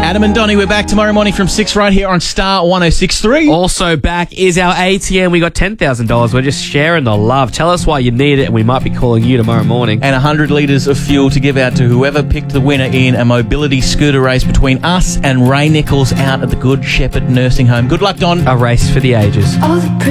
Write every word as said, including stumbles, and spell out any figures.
Adam and Donnie, we're back tomorrow morning from six right here on Star one oh six point three. Also back is our A T M. We got ten thousand dollars. We're just sharing the love. Tell us why you need it, and we might be calling you tomorrow morning. And one hundred litres of fuel to give out to whoever picked the winner in a mobility scooter race between us and Ray Nichols out at the Good Shepherd Nursing Home. Good luck, Don. A race for the ages. All the